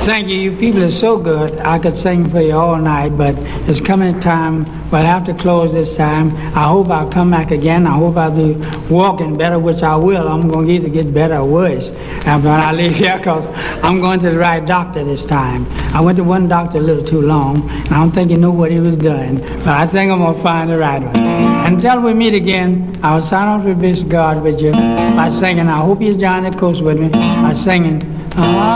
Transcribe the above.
Thank you. You people are so good. I could sing for you all night, but it's coming time. We'll have to close this time. I hope I'll come back again. I hope I'll be walking better, which I will. I'm going to either get better or worse after I leave here, because I'm going to the right doctor this time. I went to one doctor a little too long, and I don't think he knew what he was doing, but I think I'm going to find the right one. Until we meet again, I'll sign off with this God with you by singing. I hope you join the course with me by singing.